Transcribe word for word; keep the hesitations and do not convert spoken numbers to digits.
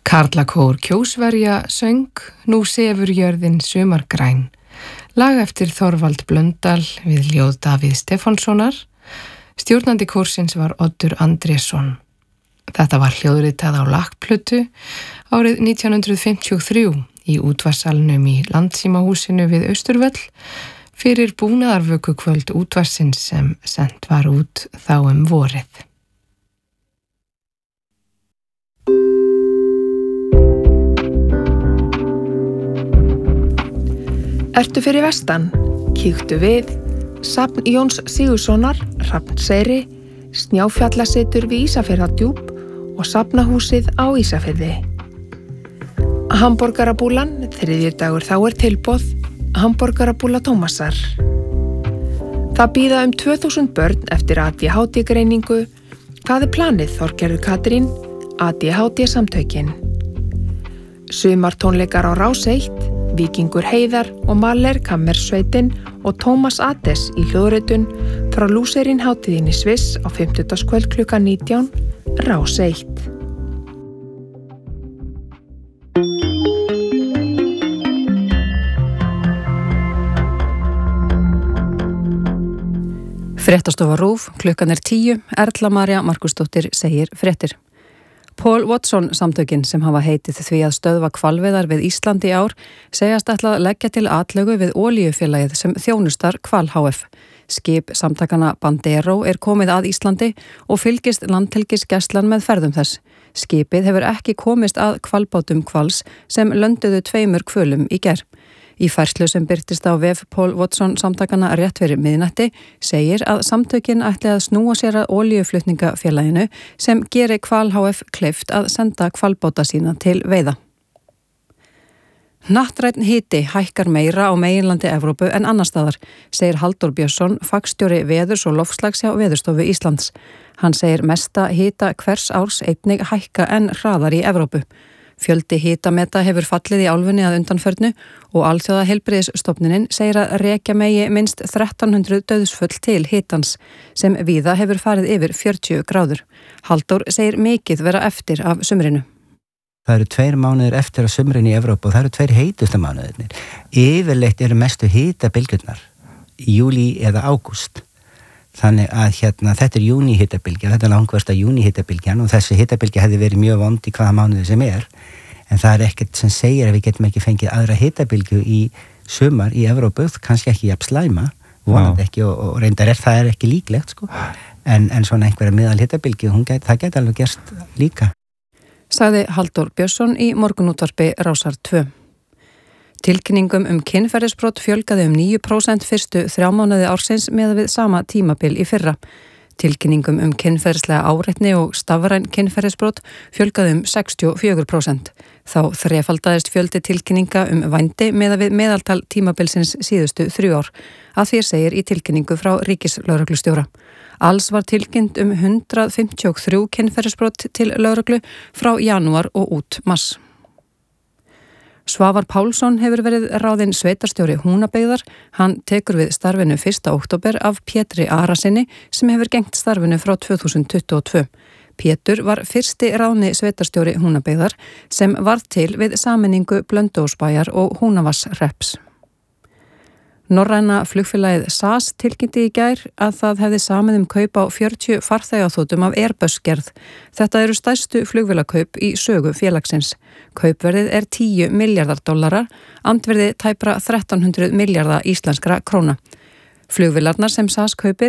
Karlakór Kjósverja söng Nú sefur jörðin sumargræn, lag eftir Þorvald Blöndal við ljóð Davíð Stefánssonar. Stjórnandi kórsins var Oddur Andrésson. Þetta var hljóðritað á lakkplötu árið nítján hundruð fimmtíu og þrjú í útvarsalnum í Landsímahúsinu við Austurvöll fyrir búnaðarvökukvöld útvarsins sem sent var út þá um vorið. Ertu fyrir vestan? Kíktu við Safn Jóns Sigurðssonar, Hrafnseyri, Snjáfjallasetur við Ísafjarðardjúp og Safnahúsið á Ísafirði. Hamborgarabúlan, þriðjudagur þá er tilboð, Hamborgarabúla Tómasar. Það bíða um tvö þúsund börn eftir A D H D-greiningu. Hvað er planið, Þorgerður Katrín? A D H D-samtökin. Sumartónleikar á Rás eitt, Víkingur Heiðar og Mahler Kammersveitin og Tómas Ades í hljóðritun frá Lúserin hátíðinni Sviss á fimmtudagskvöld klukkan nítján, Rás eitt. Fréttastofa RÚV, klukkan er tíu, Erla María Markusdóttir segir fréttir. Paul Watson samtökin sem hafa heitið því að stöðva hvalveiðar við Íslandi í ár segjast ætla að leggja til atlögu við olíufélagið sem þjónustar Hval H F. Skip samtakana Bandero er komið að Íslandi og fylgist landhelgisgæslan með ferðum þess. Skipið hefur ekki komist að hvalbátum Hvals sem lönduðu tveimur hvölum í gær. Í færslu sem birtist á vef Paul Watson samtakana rétt fyrir miðnætti segir að samtökin ætli að snúa sér að olíuflutningafélaginu sem geri Hval H F kleift að senda hvalbáta sína til veiða. Hnattrænn hiti hækkar meira á meginlandi Evrópu en annars staðar, segir Halldór Björnsson, fagstjóri veðurs og loftslags hjá Veðurstofu Íslands. Hann segir mesta hita hvers árs einnig hækka en hraðar í Evrópu. Fjöldi hitameta hefur fallið í álfunni að undanförnu og Alþjóða heilbrigðisstofnunin segir að rekja megi minnst þrettán hundruð dauðsföll til hitans sem víða hefur farið yfir fjörutíu gráður. Halldór segir mikið vera eftir af sumrinu. Það eru tveir mánuðir eftir af sumrinu í Evrópu og það eru tveir heitustu mánuðirnir. Yfirleitt eru mestu hitabylgjurnar í júlí eða ágúst. Þannig að hérna, þetta er júní hitabylgja, þetta er langversta júní hitabylgjan og þessi hitabylgja hefði verið mjög vond í hvaða mánuði sem er. En það er ekkert sem segir að við getum ekki fengið aðra hitabylgju í sumar í Evrópu, kannski ekki jafn slæma, vonandi ekki og, og reyndar er það er ekki líklegt sko. En, en svona einhverja miðal hitabylgju, get, það geti alveg gerst líka. Sagði Halldór Björnsson í morgunútvarpi Rásar tvö. Tilkynningum um kynferðisbrot fjölgaði um níu prósent fyrstu þrjá mánuði ársins með við sama tímabil í fyrra. Tilkynningum um kynferðislega áreitni og stafræn kynferðisbrot fjölgaði um sextíu og fjögur prósent. Þá þrefaldaðist fjöldi tilkynninga um vændi með við meðaltal tímabilsins síðustu þrjú ár. Að því segir í tilkynningu frá ríkislögreglustjóra. Alls var tilkynnt um hundrað fimmtíu og þrjú kynferðisbrot til lögreglu frá janúar og út mars. Svavar Pálsson hefur verið ráðinn sveitarstjóri Húnabyggðar. Hann tekur við starfinu fyrsta október af Pétri Arasyni sem hefur gegnt starfinu frá tvö þúsund tuttugu og tvö. Pétur var fyrsti ráðni sveitarstjóri Húnabyggðar sem varð til við sameiningu Blönduósbæjar og Húnavarshrepps. Norræna flugfélagið S A S tilkynnti í gær að það hefði samið um kaup á fjörutíu farþegaþotum af Airbus-gerð. Þetta eru stærstu flugvélakaup í sögu félagsins. Kaupverðið er tíu milljarðar dollarar, andvirði tæpra þrettán hundruð milljarða íslenskra króna. Flugvélarnar sem S A S kaupir